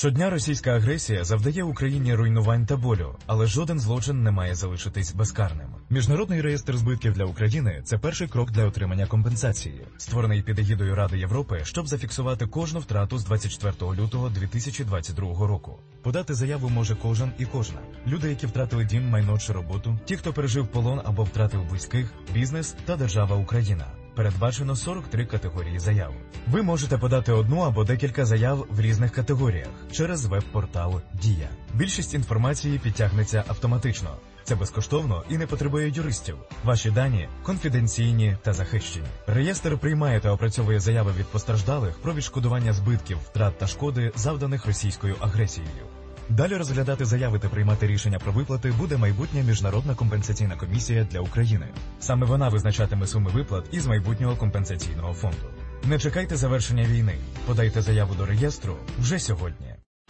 Щодня російська агресія завдає Україні руйнувань та болю, але жоден злочин не має залишитись безкарним. Міжнародний реєстр збитків для України – це перший крок для отримання компенсації, створений під егідою Ради Європи, щоб зафіксувати кожну втрату з 24 лютого 2022 року. Подати заяву може кожен і кожна. Люди, які втратили дім, майно чи роботу, ті, хто пережив полон або втратив близьких, бізнес та держава Україна. Передбачено 43 категорії заяв. Ви можете подати одну або декілька заяв в різних категоріях через веб-портал «Дія». Більшість інформації підтягнеться автоматично. Це безкоштовно і не потребує юристів. Ваші дані конфіденційні та захищені. Реєстр приймає та опрацьовує заяви від постраждалих про відшкодування збитків, втрат та шкоди, завданих російською агресією. Далі розглядати заяви та приймати рішення про виплати буде майбутня Міжнародна компенсаційна комісія для України. Саме вона визначатиме суми виплат із майбутнього компенсаційного фонду. Не чекайте завершення війни. Подайте заяву до реєстру вже сьогодні.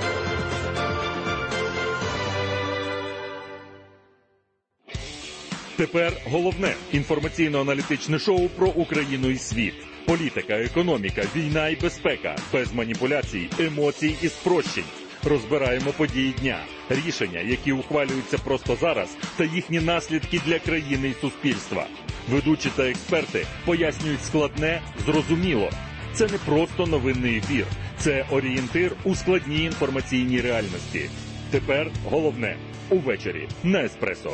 Тепер головне інформаційно-аналітичне шоу про Україну і світ. Політика, економіка, війна і безпека. Без маніпуляцій, емоцій і спрощень. Розбираємо події дня, рішення, які ухвалюються просто зараз, та їхні наслідки для країни і суспільства. Ведучі та експерти пояснюють складне, зрозуміло. Це не просто новинний ефір. Це орієнтир у складній інформаційній реальності. Тепер головне – увечері на Еспресо.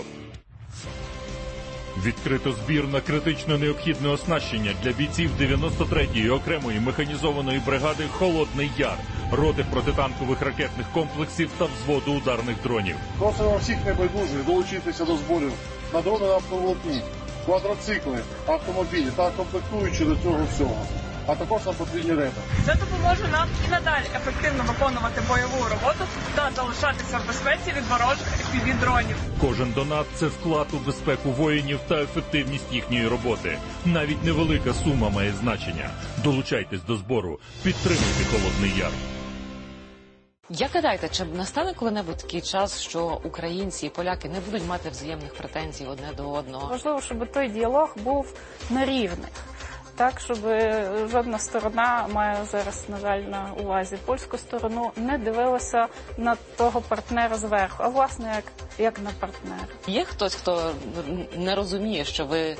Відкрито збір на критично необхідне оснащення для бійців 93-ї окремої механізованої бригади «Холодний Яр», роти протитанкових ракетних комплексів та взводу ударних дронів. Просимо всіх небайдужих долучитися до зборів на дрони на автоволокні, квадроцикли, автомобілі та комплектуючі до цього всього. А також нам потрібні реби. Це допоможе нам і надалі ефективно виконувати бойову роботу та залишатися в безпеці від ворожих FPV-дронів. Кожен донат – це вклад у безпеку воїнів та ефективність їхньої роботи. Навіть невелика сума має значення. Долучайтесь до збору. Підтримуйте «Холодний Яр». Як гадаєте, чи настане коли-небудь такий час, що українці і поляки не будуть мати взаємних претензій одне до одного? Важливо, щоб той діалог був на рівних. Так, щоб жодна сторона, має зараз, на жаль, на увазі польську сторону, не дивилася на того партнера зверху, а власне як на партнера. Є хтось, хто не розуміє, що ви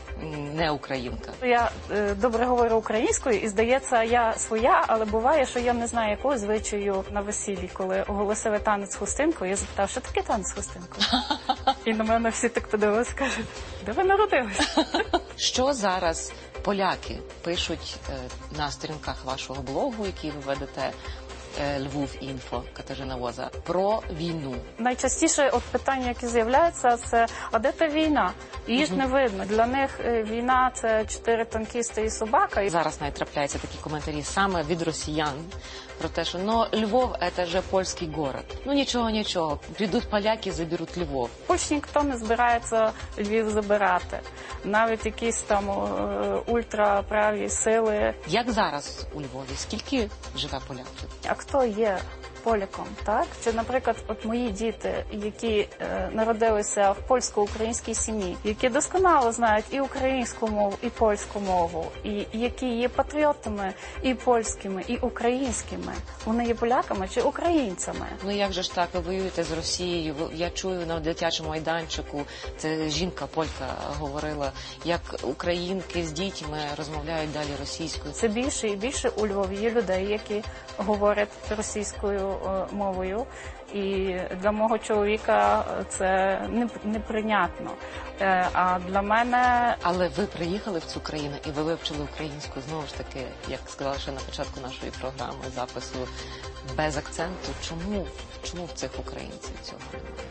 не українка? Я добре говорю українською і, здається, я своя, але буває, що я не знаю якого звичаю на весіллі, коли оголосили танець хустинкою, я запитав, що таке танець хустинкою? І на мене всі так подивилися, кажуть, де ви народилися? Що зараз поляки пишуть на сторінках вашого блогу, який ви ведете, Львів.Інфо, Катерина Воза, про війну? Найчастіше питання, які з'являються, це «А де та війна?» Її ж не видно. Для них війна – це 4 танкісти і собака. Зараз навіть трапляються такі коментарі саме від росіян про те, що Львов – це же польський город. Нічого, прийдуть поляки, заберуть Львов. В Польщі ніхто не збирається Львів забирати. Навіть якісь там ультраправі сили. Як зараз у Львові? Скільки живе поляків? А хто є поляком, так? Чи, наприклад, от мої діти, які народилися в польсько-українській сім'ї, які досконало знають і українську мову, і польську мову, і які є патріотами і польськими, і українськими, вони є поляками чи українцями? Як же ж так, ви воюєте з Росією? Я чую на дитячому майданчику, це жінка полька говорила, як українки з дітьми розмовляють далі російською. Це більше і більше у Львові є людей, які говорять російською мовою. І для мого чоловіка це неприйнятно. А для мене... Але ви приїхали в цю країну і ви вивчили українську, знову ж таки, як сказала ще на початку нашої програми, запису, без акценту. Чому в цих українців цього немає?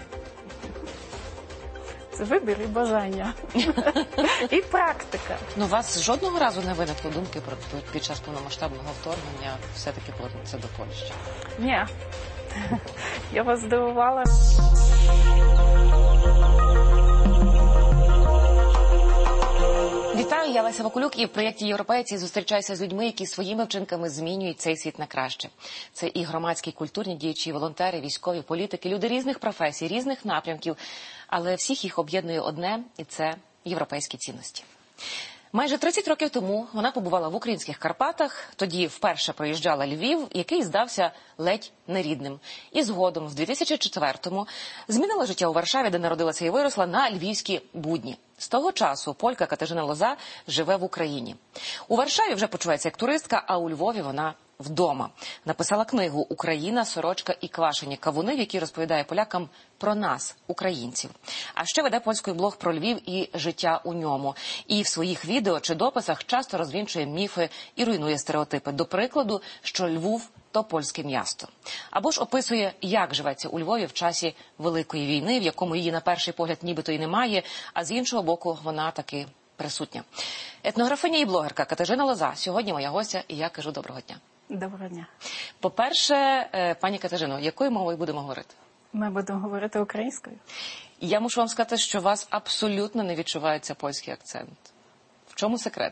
Це вибір і бажання. І практика. У вас жодного разу не виникло думки під час повномасштабного вторгнення все-таки повернутися до Польщі? Ні. Я вас здивувала. Вітаю, я Леся Вакулюк, і в проєкті «Європейці» зустрічаюся з людьми, які своїми вчинками змінюють цей світ на краще. Це і громадські, культурні діячі, волонтери, військові, політики, люди різних професій, різних напрямків, але всіх їх об'єднує одне, і це європейські цінності. Майже 30 років тому вона побувала в українських Карпатах, тоді вперше проїжджала Львів, який здався ледь нерідним. І згодом, в 2004-му, змінила життя у Варшаві, де народилася і виросла, на львівські будні. З того часу полька Катерина Лоза живе в Україні. У Варшаві вже почувається як туристка, а у Львові вона вдома. Написала книгу «Україна, сорочка і квашені кавуни», в якій розповідає полякам про нас, українців. А ще веде польський блог про Львів і життя у ньому. І в своїх відео чи дописах часто розвінчує міфи і руйнує стереотипи. До прикладу, що Львів – то польське місто. Або ж описує, як живеться у Львові в часі Великої війни, в якому її на перший погляд нібито і немає, а з іншого боку вона таки присутня. Етнографиня і блогерка Катерина Лоза сьогодні моя гостя, і я кажу доброго дня. Доброго дня. По-перше, пані Катерино, якою мовою будемо говорити? Ми будемо говорити українською. Я мушу вам сказати, що у вас абсолютно не відчувається польський акцент. В чому секрет?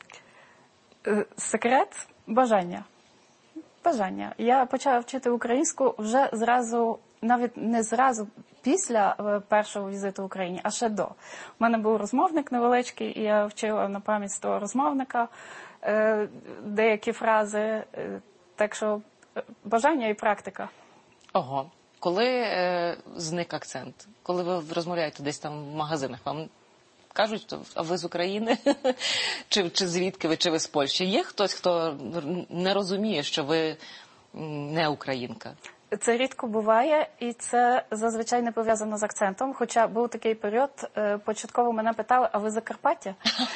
Секрет – бажання. Бажання. Я почала вчити українську вже зразу, навіть не зразу після першого візиту в Україні, а ще до. У мене був розмовник невеличкий, і я вчила на пам'ять з того розмовника деякі фрази. Так що бажання і практика. Ого. Коли зник акцент? Коли ви розмовляєте десь там в магазинах, вам кажуть, а ви з України? чи звідки ви, чи ви з Польщі? Є хтось, хто не розуміє, що ви не українка? Це рідко буває, і це зазвичай не пов'язано з акцентом. Хоча був такий період, початково мене питали, а ви з Закарпаття?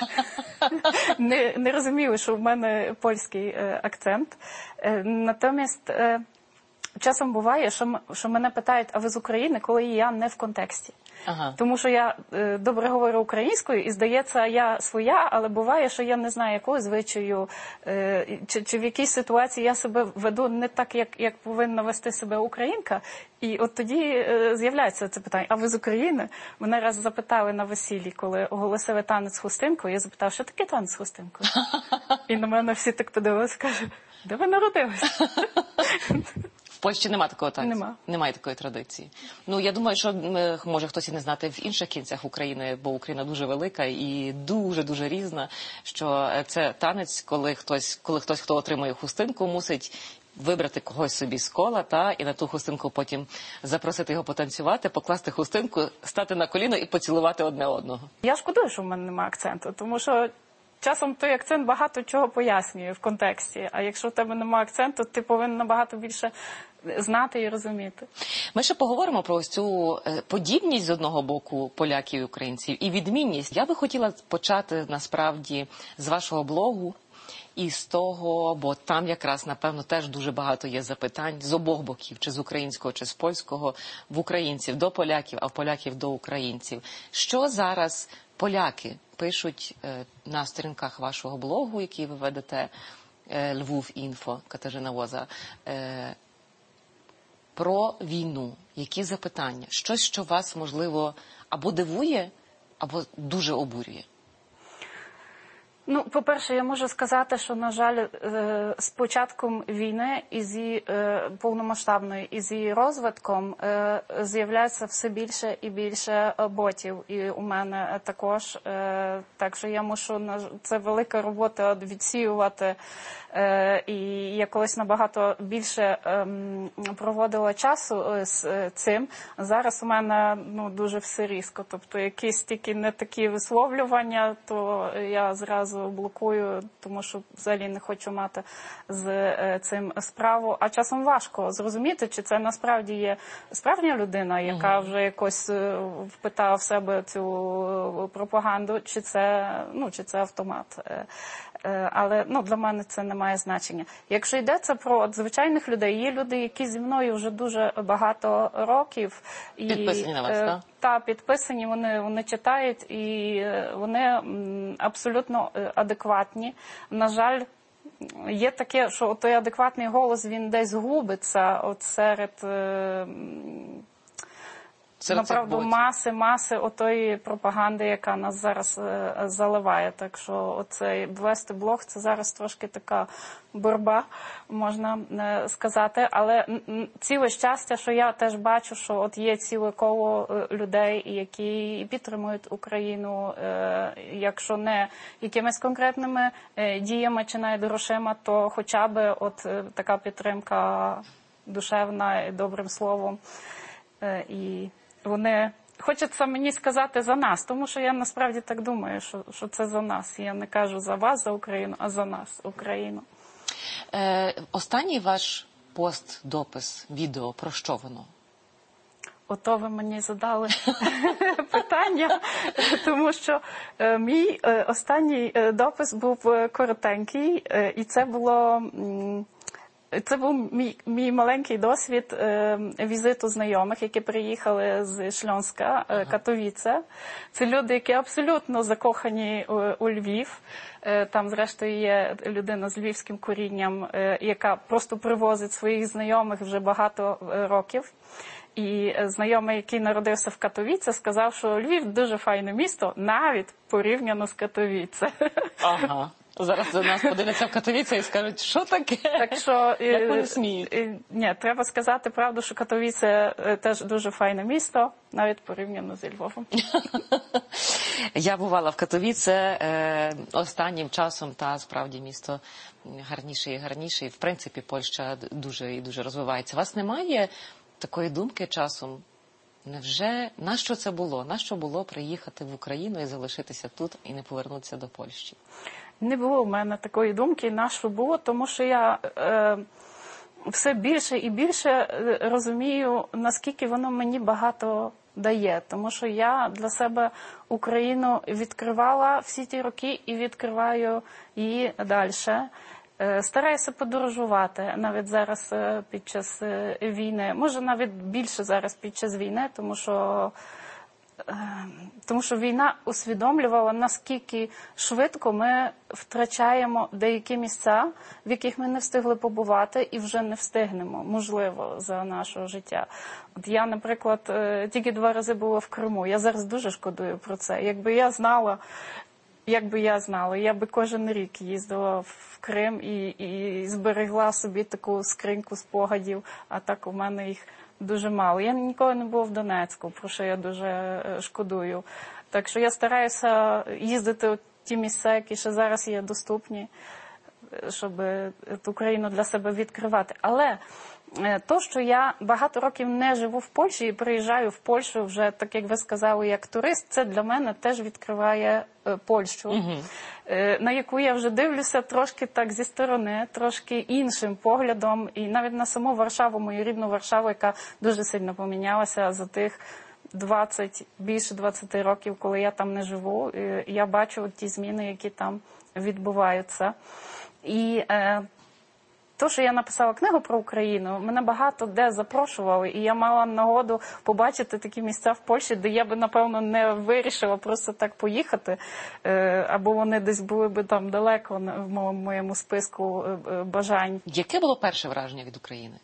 Не розуміли, що в мене польський акцент. Натомість часом буває, що мене питають, а ви з України, коли я не в контексті. Ага. Тому що я добре говорю українською, і здається, я своя, але буває, що я не знаю, якою звичаю, чи в якійсь ситуації я себе веду не так, як повинна вести себе українка. І от тоді з'являється це питання, а ви з України? Мене раз запитали на весіллі, коли оголосили танець з хустинкою, я запитала, що таке танець з хустинкою? І на мене всі так подивилися, кажуть, де ви народилися? В Польщі немає такого танцю? Немає такої традиції. Ну, я думаю, що може хтось і не знати в інших кінцях України, бо Україна дуже велика і дуже-дуже різна, що це танець, коли хтось, хто отримує хустинку, мусить вибрати когось собі з кола, і на ту хустинку потім запросити його потанцювати, покласти хустинку, стати на коліно і поцілувати одне одного. Я шкодую, що в мене немає акценту, тому що часом той акцент багато чого пояснює в контексті, а якщо в тебе немає акценту, ти повинен набагато більше знати і розуміти. Ми ще поговоримо про ось цю подібність з одного боку поляків і українців і відмінність. Я би хотіла почати насправді з вашого блогу і з того, бо там якраз, напевно, теж дуже багато є запитань з обох боків, чи з українського, чи з польського, в українців до поляків, а в поляків до українців. Що зараз поляки пишуть на сторінках вашого блогу, який ви ведете, Lwów.info, Катерина Лоза, про війну? Які запитання? Щось, що вас, можливо, або дивує, або дуже обурює? Ну, по-перше, я можу сказати, що, на жаль, з початком війни і з її повномасштабної, і з її розвитком з'являється все більше і більше ботів. І у мене також. Так що я мушу, це велика робота відсіювати. І я колись набагато більше проводила часу з цим. Зараз у мене дуже все різко. Тобто якісь тільки не такі висловлювання, то я зразу блокую, тому що взагалі не хочу мати з цим справу. А часом важко зрозуміти, чи це насправді є справжня людина, яка вже якось впитала в себе цю пропаганду, чи це автомат. Але для мене це не має значення. Якщо йдеться про звичайних людей, є люди, які зі мною вже дуже багато років. Підписані на вас, так? Так, підписані, вони читають, і вони абсолютно адекватні. На жаль, є таке, що той адекватний голос, він десь губиться серед направду маси отої пропаганди, яка нас зараз заливає. Так що оцей вести блог – це зараз трошки така боротьба, можна сказати. Але ціле щастя, що я теж бачу, що от є ціле коло людей, які підтримують Україну, якщо не якимись конкретними діями чи навіть грошима, то хоча б от така підтримка душевна, добрим словом. І вони хочеться мені сказати за нас, тому що я насправді так думаю, що це за нас. Я не кажу за вас, за Україну, а за нас, Україну. Останній ваш пост, допис, відео, про що воно? Ото ви мені задали питання, тому що мій останній допис був коротенький, і це був мій маленький досвід візиту знайомих, які приїхали з Шльонська, Катовіце. Це люди, які абсолютно закохані у Львів. Там, зрештою, є людина з львівським корінням, яка просто привозить своїх знайомих вже багато років. І знайомий, який народився в Катовіце, сказав, що Львів дуже файне місто, навіть порівняно з Катовіце. Ага. Зараз до нас подивляться в Катовіце і скажуть, що таке? Так що, як вони сміють? Ні, треба сказати правду, що Катовіце теж дуже файне місто, навіть порівняно зі Львовом. Я бувала в Катовіце останнім часом, та справді місто гарніше і гарніше. І в принципі Польща дуже і дуже розвивається. У вас немає такої думки часом? Невже, нащо це було? Нащо було приїхати в Україну і залишитися тут і не повернутися до Польщі? Не було в мене такої думки, нащо було, тому що я все більше і більше розумію, наскільки воно мені багато дає. Тому що я для себе Україну відкривала всі ті роки і відкриваю її далі. Стараюся подорожувати навіть зараз під час війни. Може, навіть більше зараз під час війни, тому що війна усвідомлювала, наскільки швидко ми втрачаємо деякі місця, в яких ми не встигли побувати і вже не встигнемо, можливо, за нашого життя. От я, наприклад, тільки 2 рази була в Криму. Я зараз дуже шкодую про це. Якби я знала, я би кожен рік їздила в Крим і зберегла собі таку скриньку спогадів, а так у мене їх дуже мало. Я ніколи не була в Донецьку, про що я дуже шкодую. Так що я стараюся їздити в ті місця, які ще зараз є доступні, щоб Україну для себе відкривати. Але то, що я багато років не живу в Польщі і приїжджаю в Польщу вже, так як ви сказали, як турист, це для мене теж відкриває Польщу, на яку я вже дивлюся трошки так зі сторони, трошки іншим поглядом. І навіть на саму Варшаву, мою рідну Варшаву, яка дуже сильно помінялася за тих більше 20 років, коли я там не живу. Я бачу ті зміни, які там відбуваються. І то, що я написала книгу про Україну, мене багато де запрошували, і я мала нагоду побачити такі місця в Польщі, де я би, напевно, не вирішила просто так поїхати, або вони десь були би там далеко в моєму списку бажань. Яке було перше враження від України?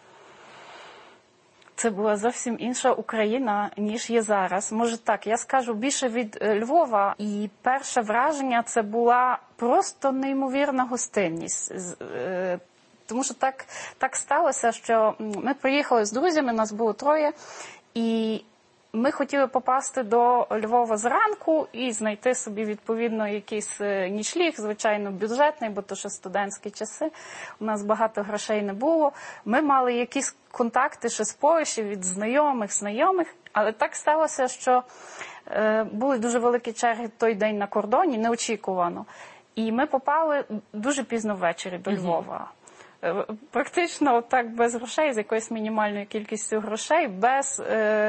Це була зовсім інша Україна, ніж є зараз. Може так, я скажу більше від Львова. І перше враження – це була просто неймовірна гостинність. Тому що так сталося, що ми приїхали з друзями, нас було 3, і ми хотіли попасти до Львова зранку і знайти собі, відповідно, якийсь нічліг, звичайно, бюджетний, бо то ще студентські часи, у нас багато грошей не було. Ми мали якісь контакти ще з Польщі від знайомих, але так сталося, що були дуже великі черги той день на кордоні, неочікувано. І ми попали дуже пізно ввечері до Львова. Практично так без грошей, з якоюсь мінімальною кількістю грошей, без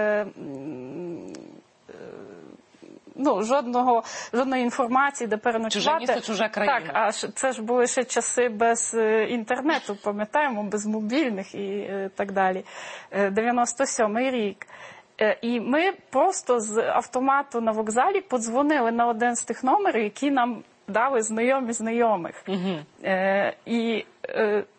жодної інформації, де переночувати. Чуже місто, чужа країна. Так, а це ж були ще часи без інтернету, пам'ятаємо, без мобільних і так далі. 97-й рік. І ми просто з автомату на вокзалі подзвонили на один з тих номерів, які нам дали знайомі знайомих. І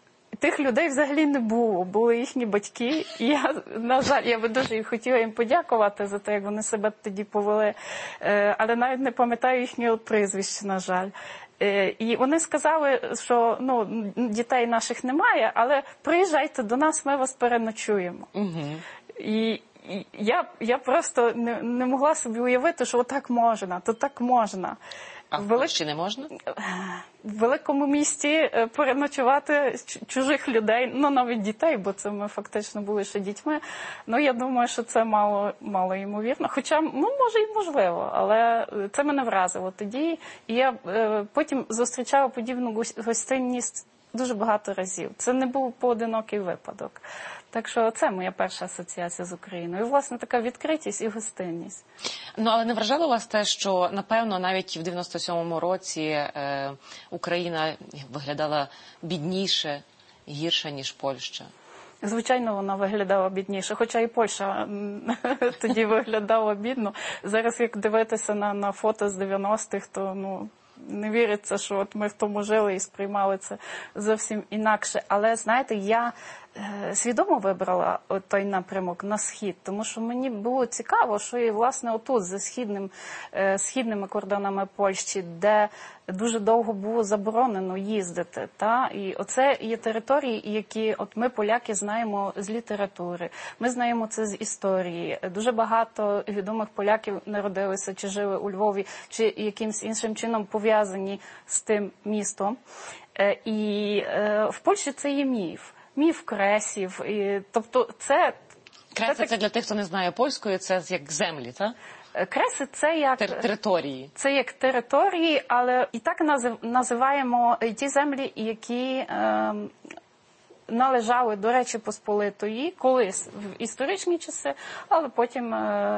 тих людей взагалі не було. Були їхні батьки. І я, на жаль, я би дуже хотіла їм подякувати за те, як вони себе тоді повели. Але навіть не пам'ятаю їхнього прізвища, на жаль. І вони сказали, що дітей наших немає, але приїжджайте до нас, ми вас переночуємо. І я просто не могла собі уявити, що отак можна, то так можна. А в Польщі не можна? В великому місті переночувати чужих людей, навіть дітей, бо це ми фактично були ще дітьми. Я думаю, що це мало ймовірно. Хоча, може і можливо, але це мене вразило тоді. І я потім зустрічала подібну гостинність дуже багато разів. Це не був поодинокий випадок. Так що це моя перша асоціація з Україною. І, власне, така відкритість і гостинність. Але не вражало вас те, що, напевно, навіть в 97-му році Україна виглядала бідніше, гірше, ніж Польща? Звичайно, вона виглядала бідніше, хоча і Польща тоді виглядала бідно. Зараз, як дивитися на фото з 90-х, то, не віриться, що от ми в тому жили і сприймали це зовсім інакше. Але, знаєте, я свідомо вибрала той напрямок на схід, тому що мені було цікаво, що і, власне, отут, за східними кордонами Польщі, де дуже довго було заборонено їздити. І оце є території, які ми, поляки, знаємо з літератури, ми знаємо це з історії. Дуже багато відомих поляків народилися, чи жили у Львові, чи якимось іншим чином пов'язані з тим містом. І в Польщі це є міф. Міф кресів. Тобто це... Креси – це для тих, хто не знає польської, це як землі, так? Креси – це як... Території. Це як території, але і так називаємо ті землі, які належали до Речі Посполитої колись в історичні часи, але потім